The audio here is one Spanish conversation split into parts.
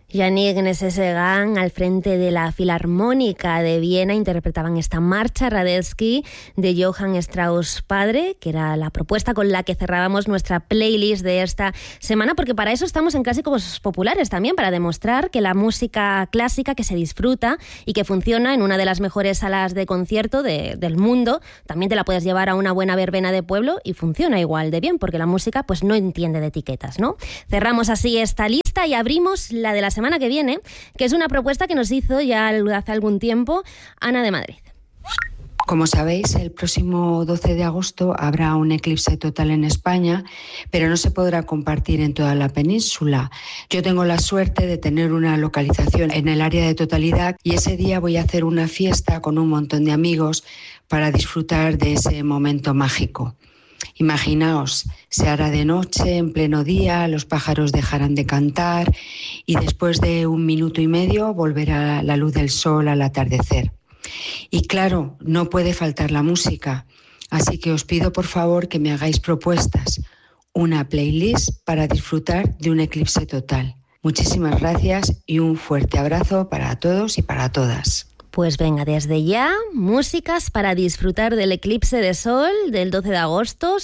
Yannick Nézet-Séguin, al frente de la Filarmónica de Viena, interpretaban esta marcha Radetzky de Johann Strauss padre, que era la propuesta con la que cerrábamos nuestra playlist de esta semana, porque para eso estamos en Clásicos Populares también, para demostrar que la música clásica que se disfruta y que funciona en una de las mejores salas de concierto del mundo, también te la puedes llevar a una buena verbena de pueblo y funciona igual de bien, porque la música pues no entiende de etiquetas, ¿no? Cerramos así esta lista y abrimos la de la semana que viene, que es una propuesta que nos hizo ya hace algún tiempo Ana de Madrid. Como sabéis, el próximo 12 de agosto habrá un eclipse total en España, pero no se podrá compartir en toda la península. Yo tengo la suerte de tener una localización en el área de totalidad y ese día voy a hacer una fiesta con un montón de amigos para disfrutar de ese momento mágico. Imaginaos, se hará de noche, en pleno día, los pájaros dejarán de cantar y después de 1 minuto y medio volverá la luz del sol al atardecer. Y claro, no puede faltar la música, así que os pido por favor que me hagáis propuestas, una playlist para disfrutar de un eclipse total. Muchísimas gracias y un fuerte abrazo para todos y para todas. Pues venga, desde ya, músicas para disfrutar del eclipse de sol del 12 de agosto,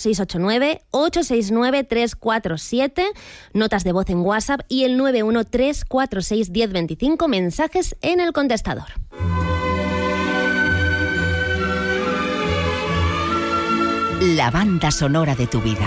689-869-347, notas de voz en WhatsApp y el 913461025, mensajes en el contestador. La banda sonora de tu vida.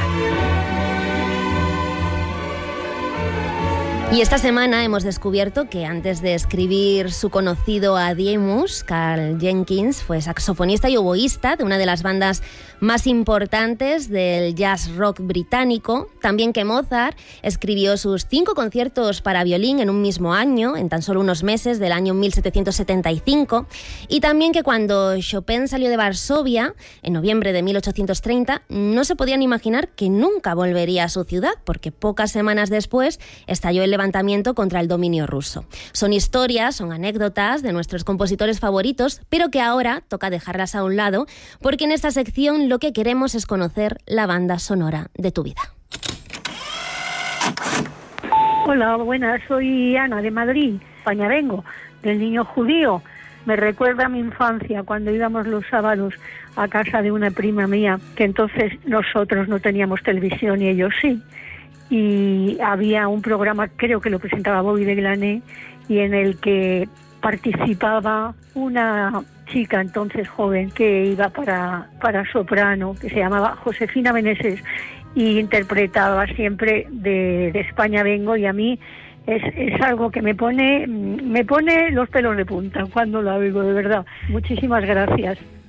Y esta semana hemos descubierto que antes de escribir su conocido Adiemus, Carl Jenkins fue saxofonista y oboísta de una de las bandas más importantes del jazz rock británico. También que Mozart escribió sus 5 conciertos para violín en un mismo año, en tan solo unos meses del año 1775. Y también que cuando Chopin salió de Varsovia, en noviembre de 1830, no se podían imaginar que nunca volvería a su ciudad, porque pocas semanas después estalló el levantamiento contra el dominio ruso. Son historias, son anécdotas de nuestros compositores favoritos, pero que ahora toca dejarlas a un lado, porque en esta sección lo que queremos es conocer la banda sonora de tu vida. Hola, buenas, soy Ana de Madrid, España vengo, del niño judío. Me recuerda a mi infancia cuando íbamos los sábados a casa de una prima mía, que entonces nosotros no teníamos televisión y ellos sí. Y había un programa, creo que lo presentaba Bobby de Glané, y en el que participaba una chica entonces joven que iba para soprano, que se llamaba Josefina Meneses, y interpretaba siempre de España vengo, y a mí es algo que me pone los pelos de punta cuando lo oigo, de verdad. Muchísimas gracias.